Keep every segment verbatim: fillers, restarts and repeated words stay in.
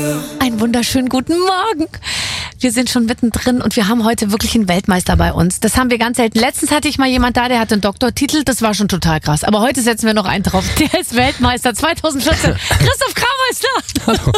Einen wunderschönen guten Morgen. Wir sind schon mittendrin und wir haben heute wirklich einen Weltmeister bei uns. Das haben wir ganz selten. Letztens hatte ich mal jemand da, der hatte einen Doktortitel. Das war schon total krass. Aber heute setzen wir noch einen drauf. Der ist Weltmeister zwanzig vierzehn. Christoph Kramer ist da. Hallo.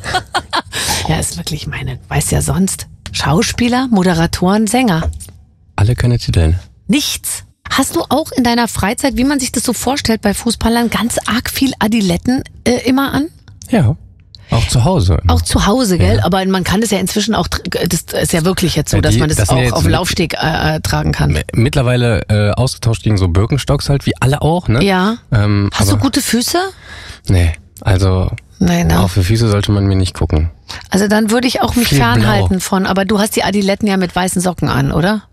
Ja, ist wirklich meine, weiß ja sonst. Schauspieler, Moderatoren, Sänger. Alle keine Titel. Nichts. Hast du auch in deiner Freizeit, wie man sich das so vorstellt bei Fußballern, ganz arg viel Adiletten äh, immer an? Ja. Auch zu Hause. Immer. Auch zu Hause, gell? Ja. Aber man kann das ja inzwischen auch, das ist ja wirklich jetzt so, Ja, die, dass man das, das auch ja auf dem Laufsteg äh, tragen kann. Mittlerweile äh, ausgetauscht gegen so Birkenstocks halt, wie alle auch, ne? Ja. Ähm, Hast du gute Füße? Nee, also Nein, ne? auf die Füße sollte man mir nicht gucken. Also dann würde ich auch mich Viel fernhalten blau. von, aber du hast die Adiletten ja mit weißen Socken an, oder?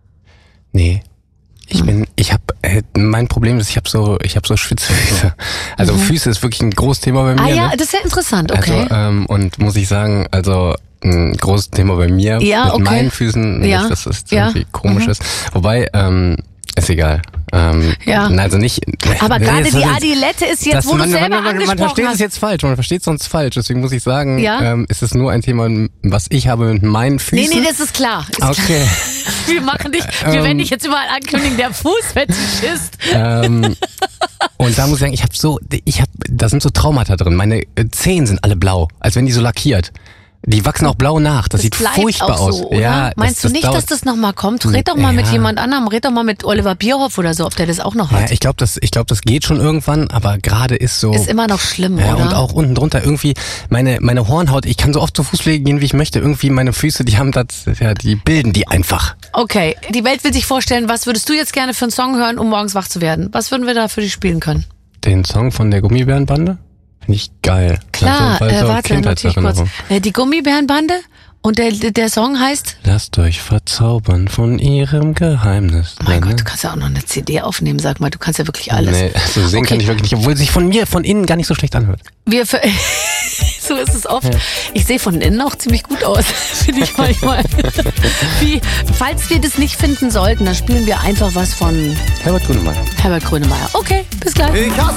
Nee. Ich bin, ich habe, äh, mein Problem ist, ich habe so, ich habe so Schwitzfüße. Also mhm. Füße ist wirklich ein großes Thema bei mir. Ah ja, ne? das ist ja interessant, okay. Also, ähm, und muss ich sagen, also ein großes Thema bei mir ja, mit okay. meinen Füßen, ja. nicht, dass das ja. irgendwie komisch mhm. ist. Wobei, ähm, ist egal. Ähm, ja. Also nicht. Aber nee, gerade die jetzt, Adilette ist jetzt, wo man, du selber man, man, angesprochen man versteht hast. es jetzt falsch, man versteht es sonst falsch. Deswegen muss ich sagen, ja? ähm, ist es nur ein Thema, was ich habe mit meinen Füßen. Nee, nee, das ist klar. Ist okay. Klar. Wir machen dich, wir werden dich jetzt überall ankündigen, der Fußfetischist. Ähm, und da muss ich sagen, ich habe so, ich habe, da sind so Traumata drin. Meine Zehen sind alle blau, als wenn die so lackiert. Die wachsen auch blau nach. Das, das sieht furchtbar auch so, aus. Oder? Ja, Meinst das, du das nicht, dauert, dass das nochmal kommt? Red doch mal ja. mit jemand anderem. Red doch mal mit Oliver Bierhoff oder so, ob der das auch noch hat. Ja, ich glaube, das, ich glaube, das geht schon irgendwann, aber gerade ist so. Ist immer noch schlimm, ja, oder? Und auch unten drunter irgendwie meine, meine Hornhaut. Ich kann so oft zur Fußpflege gehen, wie ich möchte. Irgendwie meine Füße, die haben das, ja, die bilden die einfach. Okay. Die Welt will sich vorstellen, was würdest du jetzt gerne für einen Song hören, um morgens wach zu werden? Was würden wir da für dich spielen können? Den Song von der Gummibärenbande? Finde ich geil. Klar, also, äh, so warte, notiere ich kurz. Äh, die Gummibärenbande? Und der, der Song heißt? Lasst euch verzaubern von ihrem Geheimnis. Oh mein ne? Gott, du kannst ja auch noch eine C D aufnehmen, sag mal. Du kannst ja wirklich alles. Nee, also singen okay. kann ich wirklich nicht, obwohl es sich von mir, von innen gar nicht so schlecht anhört. Wir für so ist es oft. Ja. Ich sehe von innen auch ziemlich gut aus, finde ich manchmal. Wie, falls wir das nicht finden sollten, dann spielen wir einfach was von Herbert Grönemeyer. Herbert Grönemeyer. Okay, bis gleich. Ich hasse